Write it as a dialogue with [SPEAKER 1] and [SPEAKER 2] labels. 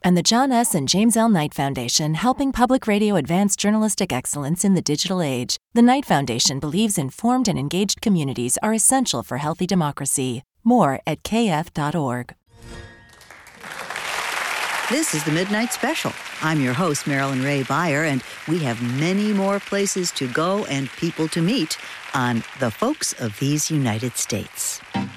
[SPEAKER 1] And the John S. and James L. Knight Foundation, helping public radio advance journalistic excellence in the digital age. The Knight Foundation believes informed and engaged communities are essential for healthy democracy. More at kf.org.
[SPEAKER 2] This is the Midnight Special. I'm your host, Marilyn Ray Beyer, and we have many more places to go and people to meet on The Folks of These United States.